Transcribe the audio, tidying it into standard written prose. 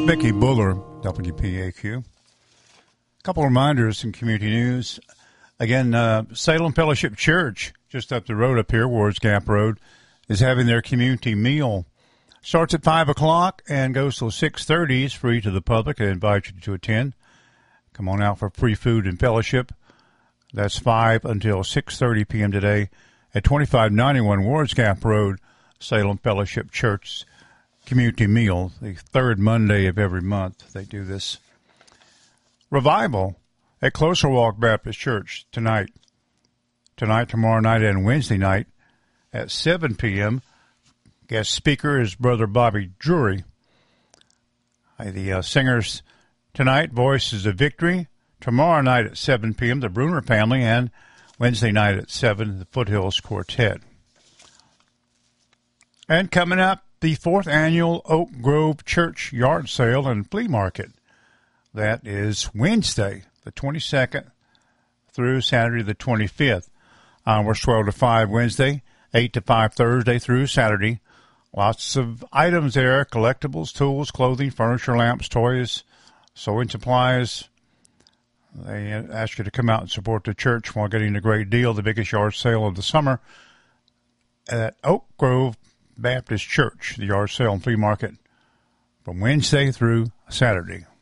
Mickey Buller, WPAQ. A couple of reminders in community news. Again, Salem Fellowship Church, just up the road up here, Wards Gap Road, is having their community meal. Starts at 5 o'clock and goes till 6:30. It's free to the public. I invite you to attend. Come on out for free food and fellowship. That's 5 until 6:30 p.m. today at 2591 Wards Gap Road, Salem Fellowship Church community meal, the third Monday of every month they do this. Revival at Closer Walk Baptist Church tonight, tomorrow night, and Wednesday night at 7 p.m. Guest speaker is Brother Bobby Drury. The singers tonight, Voices of Victory. Tomorrow night at 7 p.m., the Bruner Family, and Wednesday night at 7, the Foothills Quartet. And coming up, the 4th Annual Oak Grove Church Yard Sale and Flea Market. That is Wednesday, the 22nd, through Saturday, the 25th. Hours 12 to 5 Wednesday, 8 to 5 Thursday through Saturday. Lots of items there, collectibles, tools, clothing, furniture, lamps, toys, sewing supplies. They ask you to come out and support the church while getting a great deal, the biggest yard sale of the summer at Oak Grove Baptist Church, the yard sale and flea market from Wednesday through Saturday.